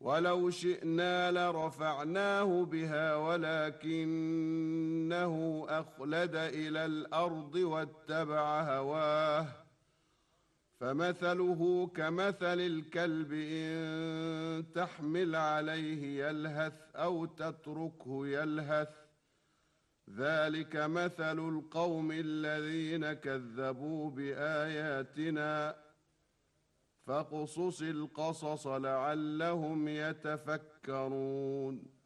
ولو شئنا لرفعناه بها ولكنه أخلد إلى الأرض واتبع هواه فمثله كمثل الكلب إن تحمل عليه يلهث أو تتركه يلهث ذلك مثل القوم الذين كذبوا بآياتنا فاقصص القصص لعلهم يتفكرون